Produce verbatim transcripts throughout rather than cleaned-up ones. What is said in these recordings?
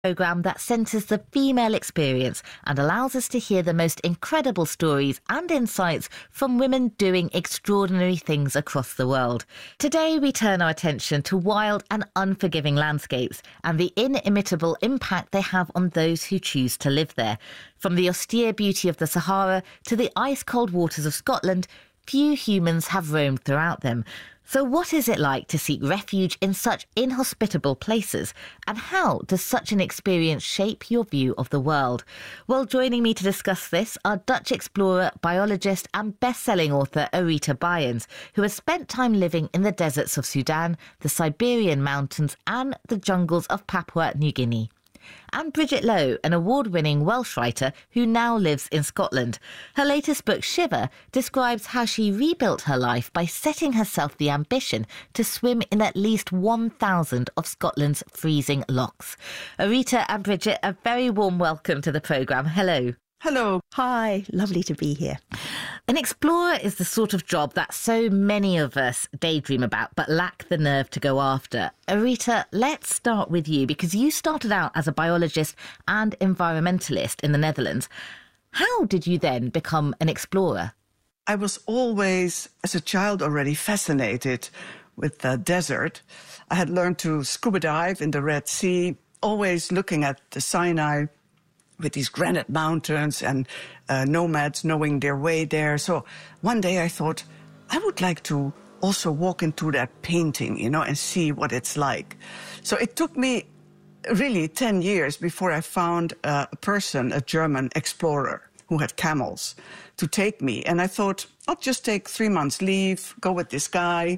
Programme that centres the female experience and allows us to hear the most incredible stories and insights from women doing extraordinary things across the world. Today we turn our attention to wild and unforgiving landscapes and the inimitable impact they have on those who choose to live there. From the austere beauty of the Sahara to the ice-cold waters of Scotland, few humans have roamed throughout them. So what is it like to seek refuge in such inhospitable places? And how does such an experience shape your view of the world? Well, joining me to discuss this are Dutch explorer, biologist and best-selling author Arita Byens, who has spent time living in the deserts of Sudan, the Siberian mountains and the jungles of Papua New Guinea. And Bridget Lowe, an award-winning Welsh writer who now lives in Scotland. Her latest book, Shiver, describes how she rebuilt her life by setting herself the ambition to swim in at least one thousand of Scotland's freezing lochs. Arita and Bridget, a very warm welcome to the programme. Hello. Hello. Hi, lovely to be here. An explorer is the sort of job that so many of us daydream about but lack the nerve to go after. Arita, let's start with you because you started out as a biologist and environmentalist in the Netherlands. How did you then become an explorer? I was always, as a child already, fascinated with the desert. I had learned to scuba dive in the Red Sea, always looking at the Sinai with these granite mountains and uh, nomads knowing their way there. So one day I thought, I would like to also walk into that painting, you know, and see what it's like. So it took me really ten years before I found uh, a person, a German explorer who had camels to take me. And I thought, I'll just take three months leave, go with this guy,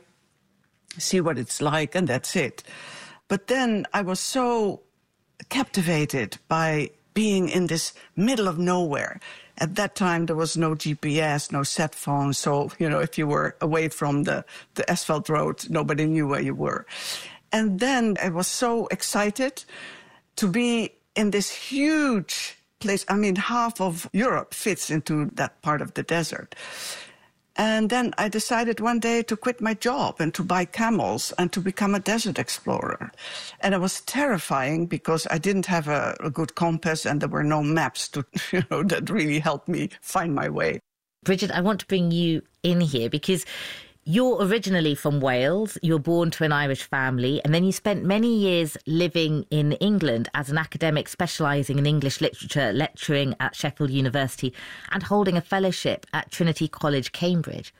see what it's like, and that's it. But then I was so captivated by being in this middle of nowhere. At that time, there was no G P S, no cell phone. So, you know, if you were away from the, the asphalt road, nobody knew where you were. And then I was so excited to be in this huge place. I mean, half of Europe fits into that part of the desert. And then I decided one day to quit my job and to buy camels and to become a desert explorer. And it was terrifying because I didn't have a, a good compass and there were no maps to, you know, that really helped me find my way. Bridget, I want to bring you in here because you're originally from Wales, you were born to an Irish family, and then you spent many years living in England as an academic specialising in English literature, lecturing at Sheffield University and holding a fellowship at Trinity College, Cambridge.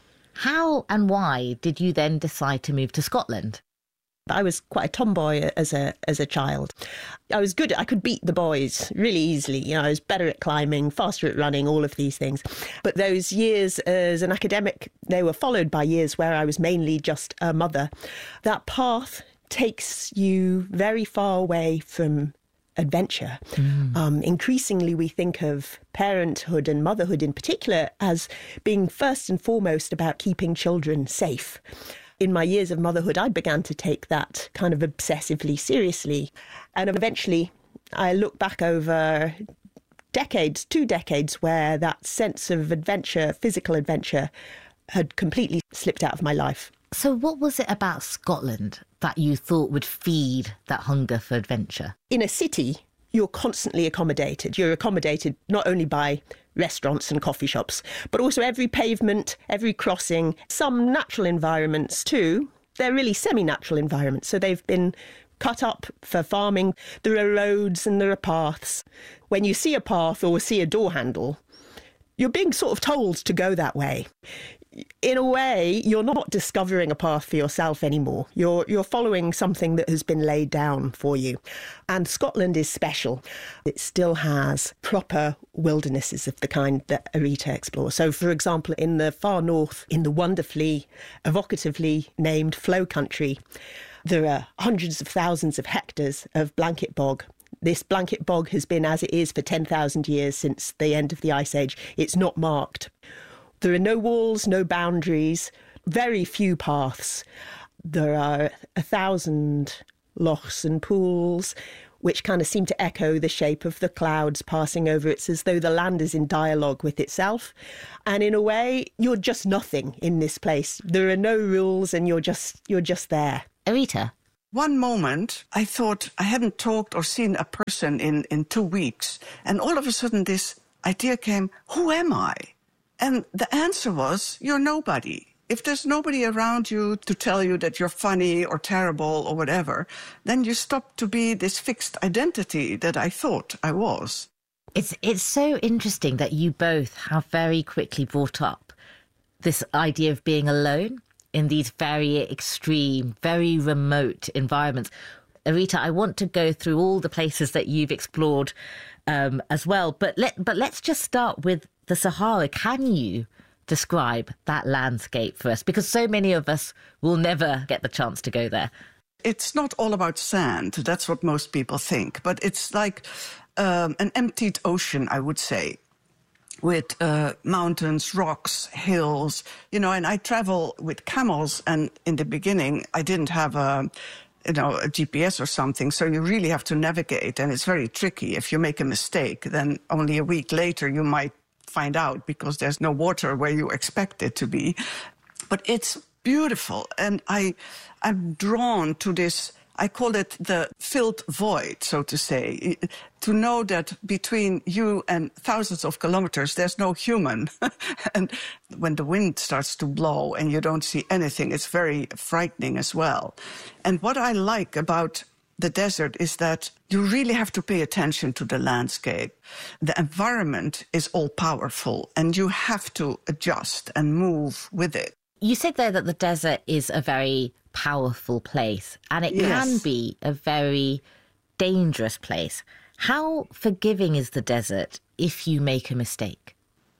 How and why did you then decide to move to Scotland? I was quite a tomboy as a as a child. I was good. I could beat the boys really easily. You know, I was better at climbing, faster at running, all of these things. But those years as an academic, they were followed by years where I was mainly just a mother. That path takes you very far away from adventure. Mm. Um, increasingly, we think of parenthood and motherhood in particular as being first and foremost about keeping children safe. In my years of motherhood, I began to take that kind of obsessively seriously. And eventually, I look back over decades, two decades, where that sense of adventure, physical adventure, had completely slipped out of my life. So what was it about Scotland that you thought would feed that hunger for adventure? In a city, you're constantly accommodated. You're accommodated not only by restaurants and coffee shops, but also every pavement, every crossing, some natural environments too. They're really semi-natural environments, so they've been cut up for farming. There are roads and there are paths. When you see a path or see a door handle, you're being sort of told to go that way. In a way, you're not discovering a path for yourself anymore. You're you're following something that has been laid down for you. And Scotland is special. It still has proper wildernesses of the kind that Arita explores. So, for example, in the far north, in the wonderfully, evocatively named Flow Country, there are hundreds of thousands of hectares of blanket bog. This blanket bog has been as it is for ten thousand years since the end of the Ice Age. It's not marked. There are no walls, no boundaries, very few paths. There are a thousand lochs and pools, which kind of seem to echo the shape of the clouds passing over it. It's as though the land is in dialogue with itself. And in a way, you're just nothing in this place. There are no rules and you're just you're just there. Arita? one moment, I thought I hadn't talked or seen a person in, in two weeks. And all of a sudden, this idea came, who am I? And the answer was, you're nobody. If there's nobody around you to tell you that you're funny or terrible or whatever, then you stop to be this fixed identity that I thought I was. It's it's so interesting that you both have very quickly brought up this idea of being alone in these very extreme, very remote environments. Arita, I want to go through all the places that you've explored um, as well, but let but let's just start with the Sahara. Can you describe that landscape for us? Because so many of us will never get the chance to go there. It's not all about sand. That's what most people think. But it's like um, an emptied ocean, I would say, with uh, mountains, rocks, hills, you know, and I travel with camels. And in the beginning, I didn't have a, you know, a G P S or something. So you really have to navigate. And it's very tricky. If you make a mistake, then only a week later you might find out because there's no water where you expect it to be. But it's beautiful. And I, I'm drawn to this, I call it the filled void, so to say, to know that between you and thousands of kilometers, there's no human. And when the wind starts to blow and you don't see anything, it's very frightening as well. And what I like about the desert is that you really have to pay attention to the landscape. The environment is all powerful and you have to adjust and move with it. You said there that the desert is a very powerful place and it Yes. can be a very dangerous place. How forgiving is the desert if you make a mistake?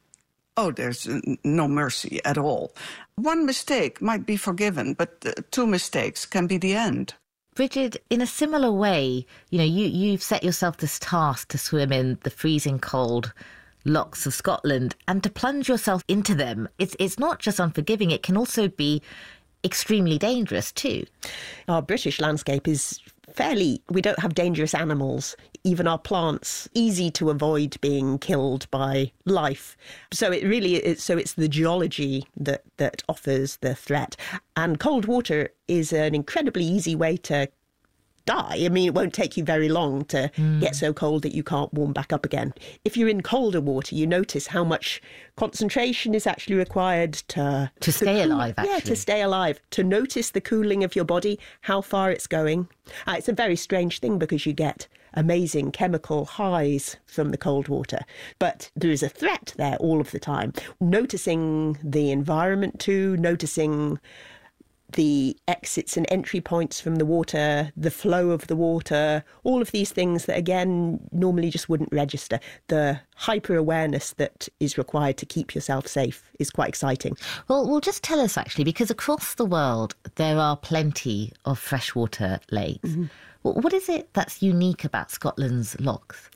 Oh, there's no mercy at all. One mistake might be forgiven, but uh, two mistakes can be the end. Bridget, in a similar way, you know, you, you've set yourself this task to swim in the freezing cold lochs of Scotland and to plunge yourself into them. It's, it's not just unforgiving, it can also be extremely dangerous too. Our British landscape is fairly, we don't have dangerous animals. Even our plants, easy to avoid being killed by life. So it really is, so it's the geology that, that offers the threat. And cold water is an incredibly easy way to die. I mean, it won't take you very long to mm. get so cold that you can't warm back up again. If you're in colder water, you notice how much concentration is actually required to... To stay to cool, alive, actually. Yeah, to stay alive. To notice the cooling of your body, how far it's going. Uh, it's a very strange thing because you get amazing chemical highs from the cold water. But there is a threat there all of the time. Noticing the environment too, noticing the exits and entry points from the water, the flow of the water, all of these things that, again, normally just wouldn't register. The hyper-awareness that is required to keep yourself safe is quite exciting. Well, well, just tell us, actually, because across the world, there are plenty of freshwater lakes. Mm-hmm. Well, what is it that's unique about Scotland's lochs?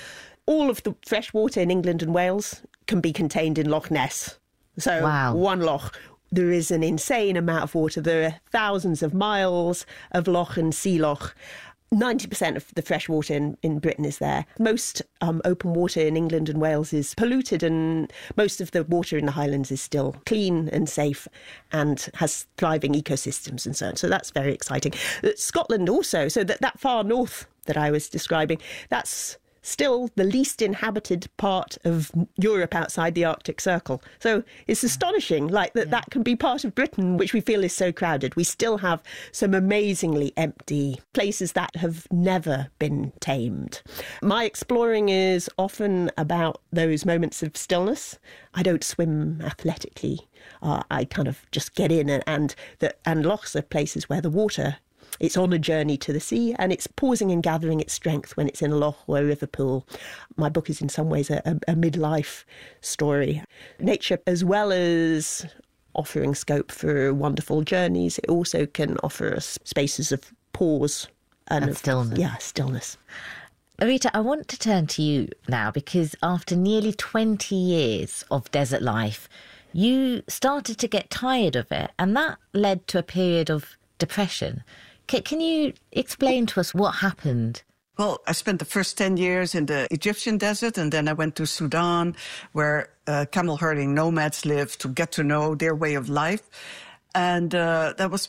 All of the fresh water in England and Wales can be contained in Loch Ness. So wow. one loch. There is an insane amount of water. There are thousands of miles of loch and sea loch. ninety percent of the fresh water in, in Britain is there. Most um, open water in England and Wales is polluted, and most of the water in the Highlands is still clean and safe and has thriving ecosystems and so on. So that's very exciting. Scotland also, so that, that far north that I was describing, that's still the least inhabited part of Europe outside the Arctic Circle. So it's astonishing, like that yeah. that can be part of Britain, which we feel is so crowded. We still have some amazingly empty places that have never been tamed. My exploring is often about those moments of stillness. I don't swim athletically. Uh, I kind of just get in and, and, the, and lochs are places where the water, it's on a journey to the sea and it's pausing and gathering its strength when it's in a loch or a river pool. My book is in some ways a, a, a midlife story. Nature, as well as offering scope for wonderful journeys, it also can offer us spaces of pause and, and of, stillness. Yeah, stillness. Arita, I want to turn to you now because after nearly twenty years of desert life, you started to get tired of it, and that led to a period of depression. Can you explain to us what happened? Well, I spent the first ten years in the Egyptian desert, and then I went to Sudan, where uh, camel herding nomads live, to get to know their way of life. And uh, that was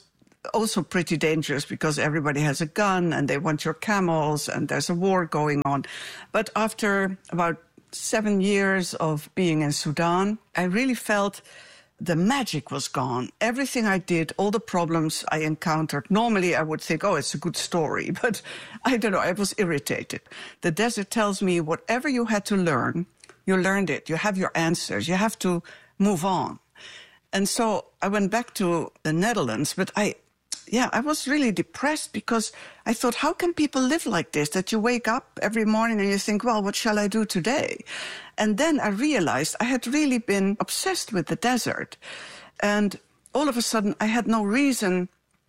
also pretty dangerous because everybody has a gun and they want your camels and there's a war going on. But after about seven years of being in Sudan, I really felt the magic was gone. Everything I did, all the problems I encountered, normally I would think, oh, it's a good story. But I don't know, I was irritated. The desert tells me whatever you had to learn, you learned it. You have your answers. You have to move on. And so I went back to the Netherlands, but I, yeah, I was really depressed because I thought, how can people live like this? That you wake up every morning and you think, well, what shall I do today? And then I realized I had really been obsessed with the desert. And all of a sudden, I had no reason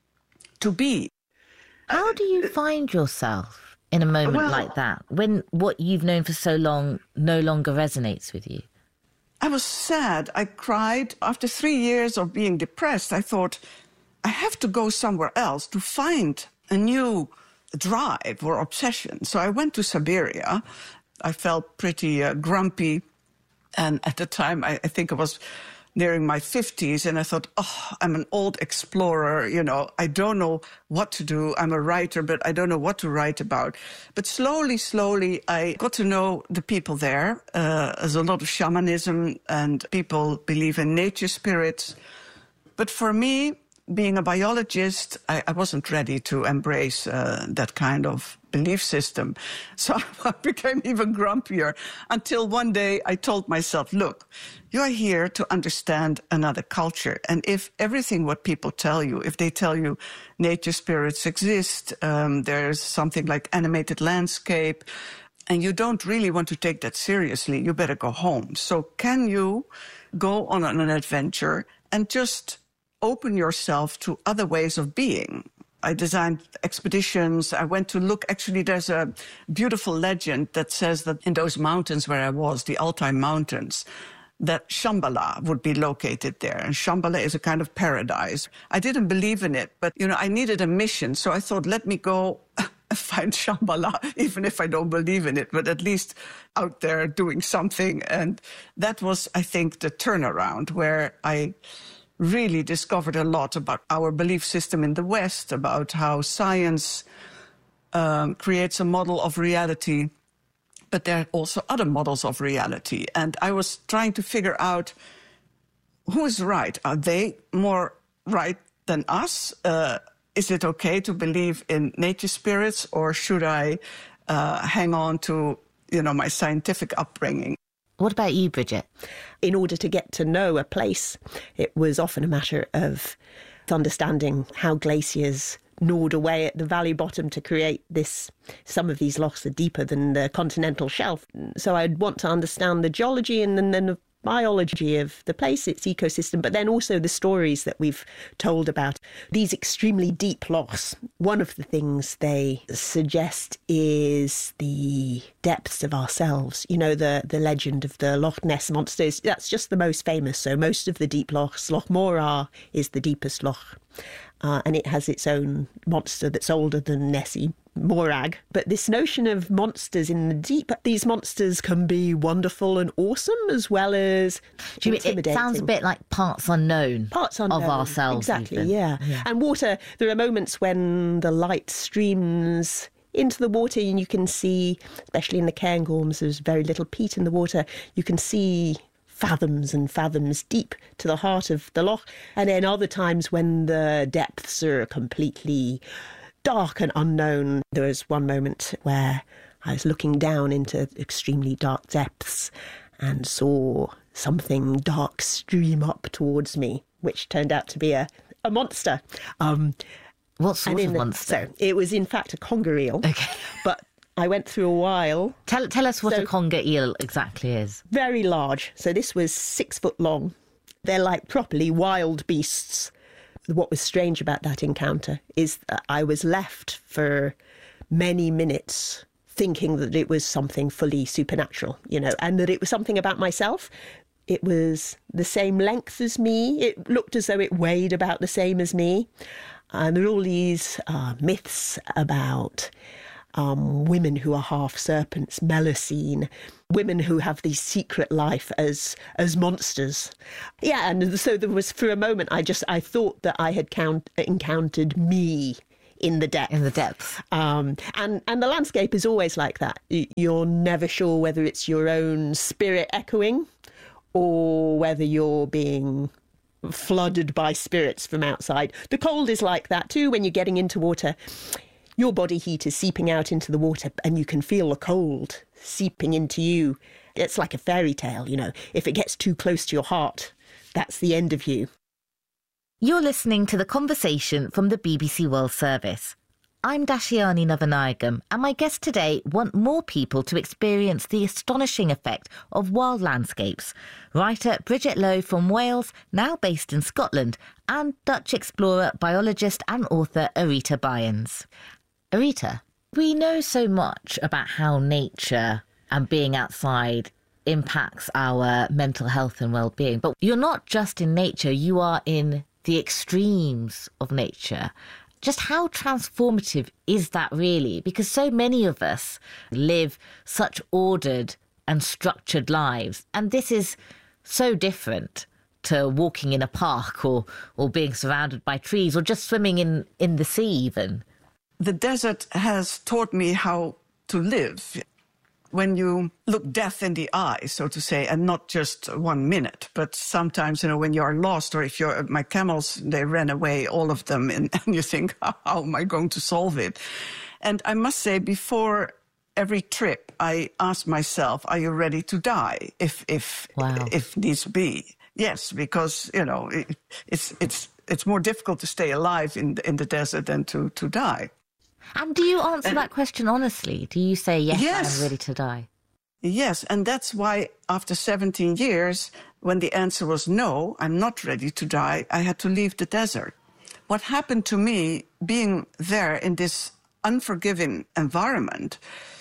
to be. How do you find yourself in a moment well, like that, when what you've known for so long no longer resonates with you? I was sad. I cried. After three years of being depressed, I thought, I have to go somewhere else to find a new drive or obsession. So I went to Siberia. I felt pretty uh, grumpy. And at the time, I, I think I was nearing my fifties. And I thought, oh, I'm an old explorer. You know, I don't know what to do. I'm a writer, but I don't know what to write about. But slowly, slowly, I got to know the people there. Uh, there's a lot of shamanism and people believe in nature spirits. But for me, being a biologist, I, I wasn't ready to embrace uh, that kind of belief system. So I became even grumpier until one day I told myself, look, you are here to understand another culture. And if everything what people tell you, if they tell you nature spirits exist, um, there's something like animated landscape, and you don't really want to take that seriously, you better go home. So can you go on an adventure and just open yourself to other ways of being? I designed expeditions. I went to look. Actually, there's a beautiful legend that says that in those mountains where I was, the Altai Mountains, that Shambhala would be located there. And Shambhala is a kind of paradise. I didn't believe in it, but, you know, I needed a mission. So I thought, let me go find Shambhala, even if I don't believe in it, but at least out there doing something. And that was, I think, the turnaround where I really discovered a lot about our belief system in the West, about how science um, creates a model of reality, but there are also other models of reality. And I was trying to figure out who is right. Are they more right than us? Uh, is it okay to believe in nature spirits, or should I uh, hang on to, you know, my scientific upbringing? What about you, Bridget? In order to get to know a place, it was often a matter of understanding how glaciers gnawed away at the valley bottom to create this. Some of these lochs are deeper than the continental shelf. So I'd want to understand the geology and then, then the biology of the place, its ecosystem, but then also the stories that we've told about these extremely deep lochs. One of the things they suggest is the depths of ourselves. You know, the, the legend of the Loch Ness monsters, that's just the most famous. So most of the deep lochs, Loch Morar is the deepest loch. Uh, and it has its own monster that's older than Nessie, Morag. But this notion of monsters in the deep, these monsters can be wonderful and awesome as well as Do you intimidating. It sounds a bit like parts unknown, parts unknown of ourselves. Exactly, even. yeah. yeah. And water, there are moments when the light streams into the water and you can see, especially in the Cairngorms, there's very little peat in the water, you can see fathoms and fathoms deep to the heart of the loch. And then other times when the depths are completely dark and unknown. There was one moment where I was looking down into extremely dark depths and saw something dark stream up towards me, which turned out to be a, a monster. Um, what sort of the, monster? So it was in fact a conger eel. Okay. But I went through a while. Tell, tell us what so, a conger eel exactly is. Very large. So this was six foot long. They're like properly wild beasts. What was strange about that encounter is that I was left for many minutes thinking that it was something fully supernatural, you know, and that it was something about myself. It was the same length as me. It looked as though it weighed about the same as me. And there are all these uh, myths about um, women who are half serpents, Melusine, women who have the secret life as as monsters. Yeah, and so there was, for a moment, I just, I thought that I had count, encountered me in the depth. In the depth. Um, and, and the landscape is always like that. You're never sure whether it's your own spirit echoing or whether you're being flooded by spirits from outside. The cold is like that too. When you're getting into water, your body heat is seeping out into the water and you can feel the cold seeping into you. It's like a fairy tale, you know. If it gets too close to your heart, that's the end of you. You're listening to The Conversation from the B B C World Service. I'm Dashiani Navanayagam, and my guests today want more people to experience the astonishing effect of wild landscapes. Writer Bridget Lowe from Wales, now based in Scotland, and Dutch explorer, biologist and author Arita Byans. Arita, we know so much about how nature and being outside impacts our mental health and well-being, but you're not just in nature, you are in the extremes of nature. Just how transformative is that really? Because so many of us live such ordered and structured lives, and this is so different to walking in a park or, or being surrounded by trees or just swimming in, in the sea even. The desert has taught me how to live. When you look death in the eye, so to say, and not just one minute, but sometimes, you know, when you're lost, or if you're, my camels, they ran away, all of them, and, and you think, how, how am I going to solve it? And I must say, before every trip, I ask myself, are you ready to die, if if wow. if needs be? Yes, because, you know, it, it's it's it's more difficult to stay alive in in the desert than to, to die. And do you answer and, that question honestly? Do you say, yes, yes, I'm ready to die? Yes, and that's why after seventeen years, when the answer was no, I'm not ready to die, I had to leave the desert. What happened to me being there in this unforgiving environment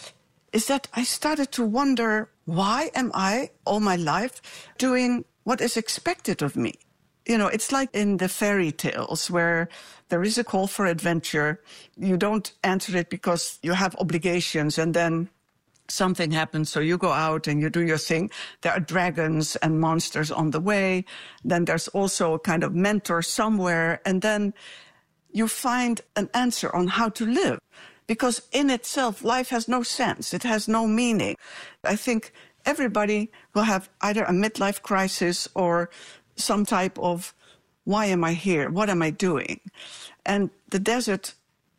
is that I started to wonder, why am I all my life doing what is expected of me? You know, it's like in the fairy tales where there is a call for adventure. You don't answer it because you have obligations and then something happens. So you go out and you do your thing. There are dragons and monsters on the way. Then there's also a kind of mentor somewhere. And then you find an answer on how to live. Because in itself, life has no sense. It has no meaning. I think everybody will have either a midlife crisis or some type of, why am I here? What am I doing? And the desert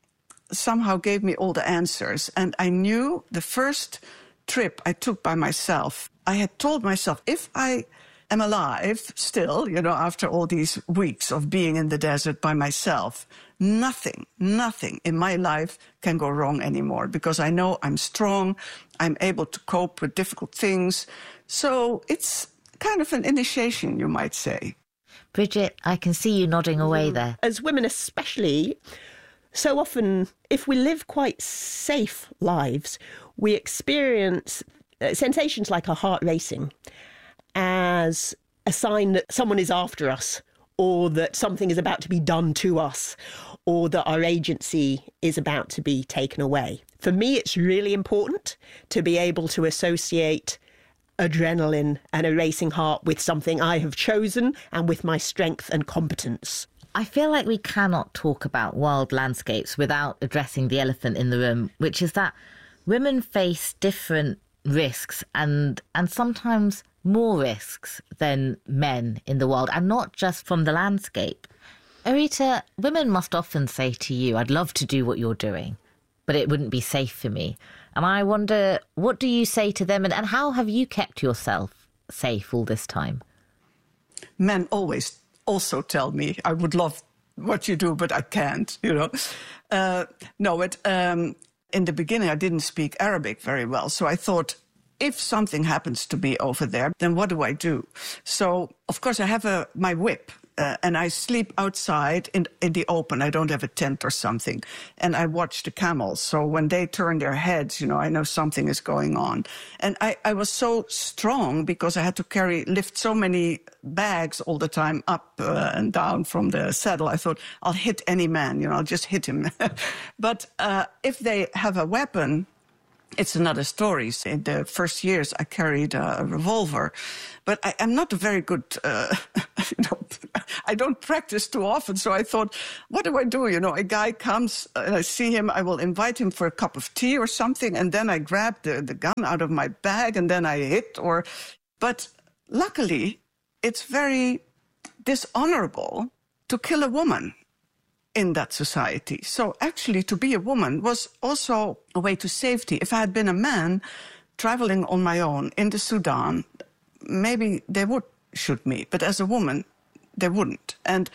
somehow gave me all the answers. And I knew the first trip I took by myself, I had told myself, if I am alive still, you know, after all these weeks of being in the desert by myself, nothing, nothing in my life can go wrong anymore, because I know I'm strong, I'm able to cope with difficult things. So it's kind of an initiation, you might say. Bridget, I can see you nodding away there. As women especially, so often, if we live quite safe lives, we experience uh, sensations like our heart racing as a sign that someone is after us, or that something is about to be done to us, or that our agency is about to be taken away. For me, it's really important to be able to associate adrenaline and a racing heart with something I have chosen and with my strength and competence. I feel like we cannot talk about wild landscapes without addressing the elephant in the room, which is that women face different risks and and sometimes more risks than men in the wild, and not just from the landscape. Arita, women must often say to you, I'd love to do what you're doing, but it wouldn't be safe for me. And I wonder, what do you say to them, and, and how have you kept yourself safe all this time? Men always also tell me, I would love what you do, but I can't, you know. Uh, no, but um, in the beginning, I didn't speak Arabic very well. So I thought, if something happens to me over there, then what do I do? So, of course, I have a, my whip. Uh, and I sleep outside in, in the open. I don't have a tent or something. And I watch the camels. So when they turn their heads, you know, I know something is going on. And I, I was so strong because I had to carry, lift so many bags all the time up uh, and down from the saddle. I thought, I'll hit any man, you know, I'll just hit him. But uh, if they have a weapon, it's another story. In the first years, I carried a revolver, but I, I'm not a very good, uh, you know, I don't practice too often. So I thought, what do I do? You know, a guy comes and I see him, I will invite him for a cup of tea or something. And then I grab the, the gun out of my bag and then I hit or, but luckily it's very dishonorable to kill a woman in that society. So actually to be a woman was also a way to safety. If I had been a man traveling on my own in the Sudan, maybe they would shoot me. But as a woman, they wouldn't. And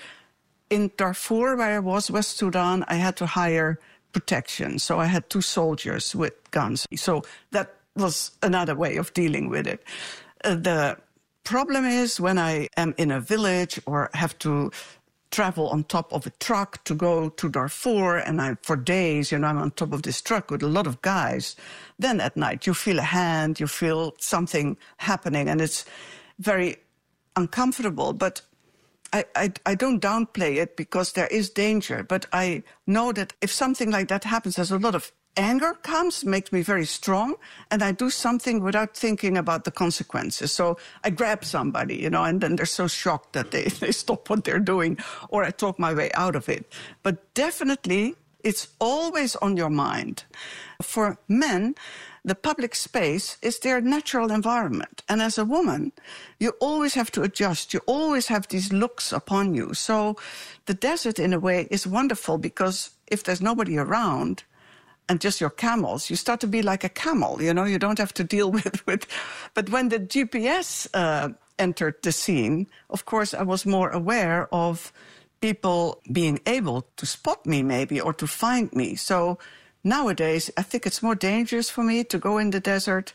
in Darfur, where I was, West Sudan, I had to hire protection. So I had two soldiers with guns. So that was another way of dealing with it. Uh, the problem is when I am in a village or have to travel on top of a truck to go to Darfur, and I, for days, you know, I'm on top of this truck with a lot of guys. Then at night, you feel a hand, you feel something happening, and it's very uncomfortable. But I, I, I don't downplay it because there is danger. But I know that if something like that happens, there's a lot of anger comes, makes me very strong, and I do something without thinking about the consequences. So I grab somebody, you know, and then they're so shocked that they, they stop what they're doing, or I talk my way out of it. But definitely, it's always on your mind. For men, the public space is their natural environment. And as a woman, you always have to adjust. You always have these looks upon you. So the desert, in a way, is wonderful because if there's nobody around, and just your camels, you start to be like a camel, you know, you don't have to deal with... with. But when the G P S uh, entered the scene, of course, I was more aware of people being able to spot me maybe or to find me. So nowadays, I think it's more dangerous for me to go in the desert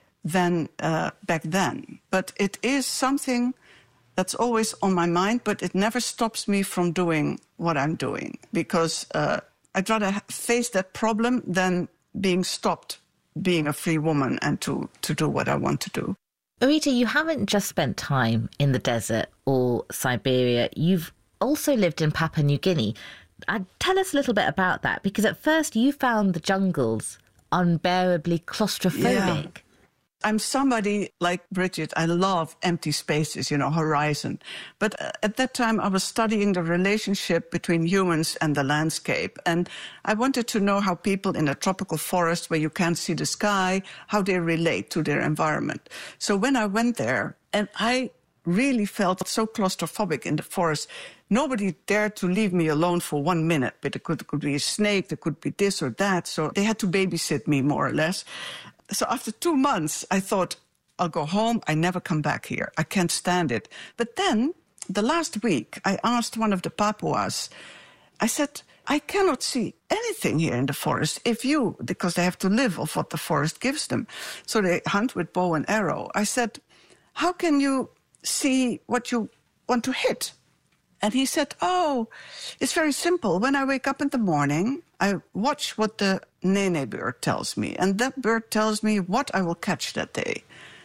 than uh, back then. But it is something that's always on my mind, but it never stops me from doing what I'm doing because... Uh, I'd rather face that problem than being stopped being a free woman and to, to do what I want to do. Marita, you haven't just spent time in the desert or Siberia. You've also lived in Papua New Guinea. Uh, tell us a little bit about that, because at first you found the jungles unbearably claustrophobic. Yeah. I'm somebody like Bridget. I love empty spaces, you know, horizon. But at that time, I was studying the relationship between humans and the landscape. And I wanted to know how people in a tropical forest where you can't see the sky, how they relate to their environment. So when I went there, and I really felt so claustrophobic in the forest, nobody dared to leave me alone for one minute. But it could, it could be a snake, there could be this or that. So they had to babysit me more or less. So after two months, I thought, I'll go home. I never come back here. I can't stand it. But then, the last week, I asked one of the Papuas, I said, I cannot see anything here in the forest if you, because they have to live off what the forest gives them. So they hunt with bow and arrow. I said, how can you see what you want to hit? And he said, oh, it's very simple. When I wake up in the morning, I watch what the nene bird tells me. And that bird tells me what I will catch that day.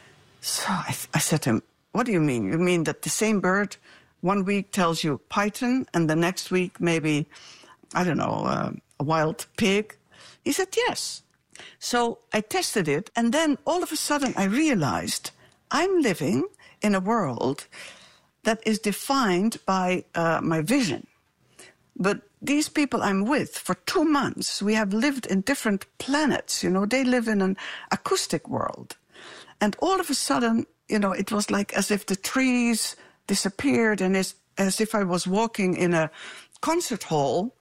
So I, I said to him, what do you mean? You mean that the same bird one week tells you python and the next week maybe, I don't know, uh, a wild pig? He said, yes. So I tested it. And then all of a sudden I realized I'm living in a world that is defined by uh, my vision. But these people I'm with for two months, we have lived in different planets. You know, they live in an acoustic world. And all of a sudden, you know, it was like as if the trees disappeared and as, as if I was walking in a concert hall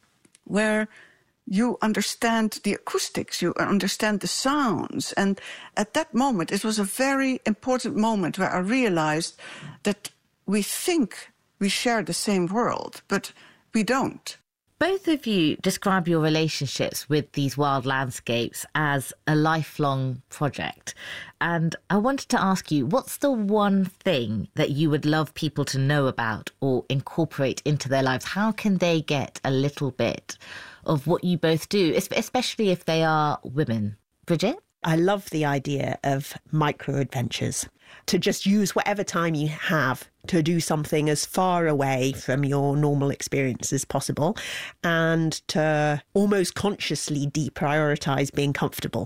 where you understand the acoustics, you understand the sounds. And at that moment, it was a very important moment where I realized that we think we share the same world, but we don't. Both of you describe your relationships with these wild landscapes as a lifelong project. And I wanted to ask you, what's the one thing that you would love people to know about or incorporate into their lives? How can they get a little bit of what you both do, especially if they are women? Bridget? I love the idea of micro adventures, to just use whatever time you have to do something as far away from your normal experience as possible, and to almost consciously deprioritize being comfortable.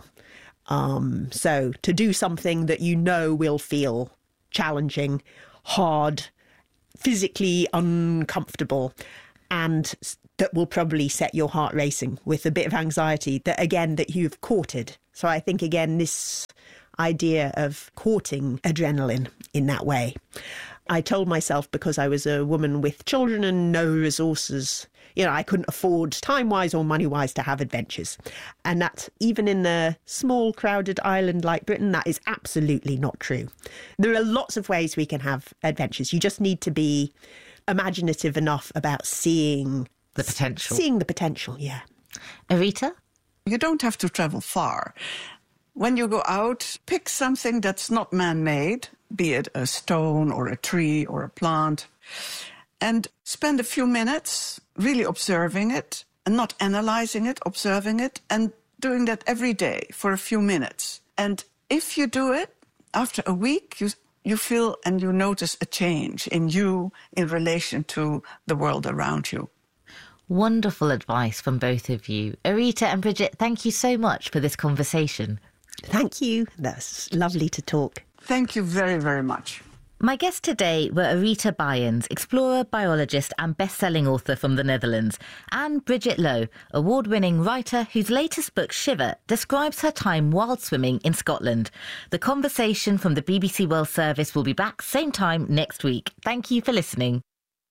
Um, so to do something that you know will feel challenging, hard, physically uncomfortable, and that will probably set your heart racing with a bit of anxiety that, again, that you've courted. So I think, again, this idea of courting adrenaline in that way. I told myself, because I was a woman with children and no resources, you know, I couldn't afford time-wise or money-wise to have adventures. And that even in a small, crowded island like Britain, that is absolutely not true. There are lots of ways we can have adventures. You just need to be imaginative enough about seeing the potential. Seeing the potential, yeah. Arita? You don't have to travel far. When you go out, pick something that's not man-made, be it a stone or a tree or a plant, and spend a few minutes really observing it and not analyzing it, observing it, and doing that every day for a few minutes. And if you do it, after a week, you you feel and you notice a change in you in relation to the world around you. Wonderful advice from both of you. Arita and Bridget, thank you so much for this conversation. Thank you. That's lovely to talk. Thank you very, very much. My guests today were Arita Byens, explorer, biologist and best-selling author from the Netherlands, and Bridget Lowe, award-winning writer whose latest book, Shiver, describes her time wild swimming in Scotland. The conversation from the B B C World Service will be back same time next week. Thank you for listening.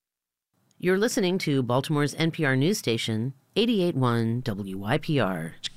You're listening to Baltimore's N P R news station, eighty-eight point one W Y P R.